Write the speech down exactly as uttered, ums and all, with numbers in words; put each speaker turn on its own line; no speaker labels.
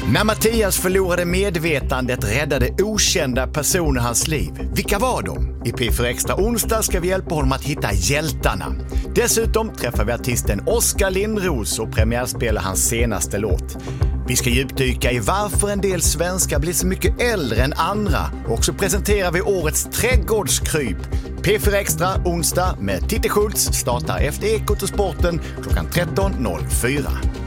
När Mattias förlorade medvetandet räddade okända personer hans liv. Vilka var de? I P fyra Extra onsdag ska vi hjälpa honom att hitta hjältarna. Dessutom träffar vi artisten Oskar Lindros och premiärspelar hans senaste låt. Vi ska djupdyka i varför en del svenskar blir så mycket äldre än andra. Och så presenterar vi årets trädgårdskryp. P fyra Extra onsdag med Titti Schultz startar efter Ekot och Sporten klockan tretton noll fyra.